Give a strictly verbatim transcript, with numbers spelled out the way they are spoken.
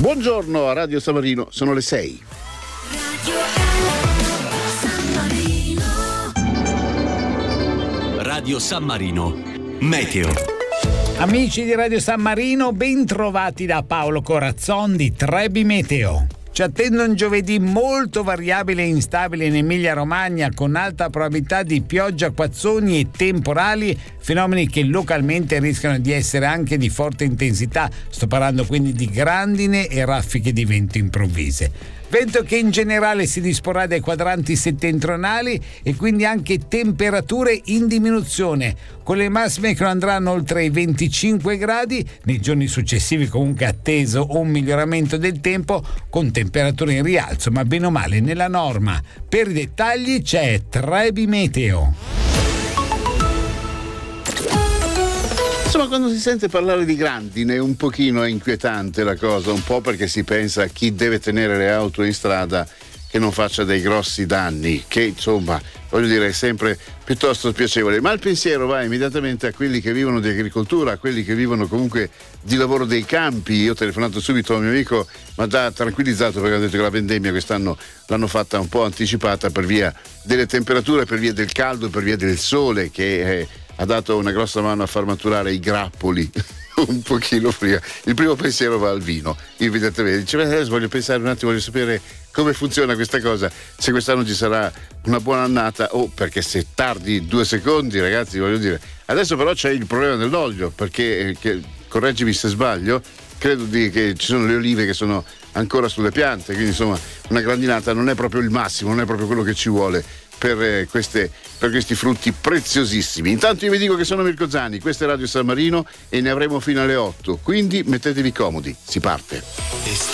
Buongiorno a Radio San Marino, sono le sei. Radio San Marino, meteo. Amici di Radio San Marino, ben trovati da Paolo Corazzon di Trebi Meteo. Ci attende un giovedì molto variabile e instabile in Emilia-Romagna, con alta probabilità di pioggia, acquazzoni e temporali, fenomeni che localmente rischiano di essere anche di forte intensità. Sto parlando quindi di grandine e raffiche di vento improvvise. Vento che in generale si disporrà dai quadranti settentrionali e quindi anche temperature in diminuzione, con le massime che non andranno oltre i venticinque gradi. Nei giorni successivi comunque atteso un miglioramento del tempo con temperature in rialzo, ma bene o male nella norma. Per i dettagli c'è Trebi Meteo. Insomma, quando si sente parlare di grandine un pochino è inquietante la cosa, un po' perché si pensa a chi deve tenere le auto in strada che non faccia dei grossi danni, che insomma, voglio dire, è sempre piuttosto spiacevole. Ma il pensiero va immediatamente a quelli che vivono di agricoltura, a quelli che vivono comunque di lavoro dei campi. Io ho telefonato subito a un mio amico, ma già tranquillizzato, perché ha detto che la vendemmia quest'anno l'hanno fatta un po' anticipata per via delle temperature, per via del caldo, per via del sole che eh, ha dato una grossa mano a far maturare i grappoli un pochino prima. Il primo pensiero va al vino, evidentemente. Dice, beh, adesso voglio pensare un attimo, voglio sapere come funziona questa cosa, se quest'anno ci sarà una buona annata o oh, perché se tardi due secondi, ragazzi, voglio dire. Adesso però c'è il problema dell'olio, perché, eh, che, correggimi se sbaglio, credo di, che ci sono le olive che sono ancora sulle piante, quindi insomma una grandinata non è proprio il massimo, non è proprio quello che ci vuole per, eh, queste, per questi frutti preziosissimi. Intanto io vi dico che sono Mirko Zani, questa è Radio San Marino e ne avremo fino alle otto, quindi mettetevi comodi, si parte.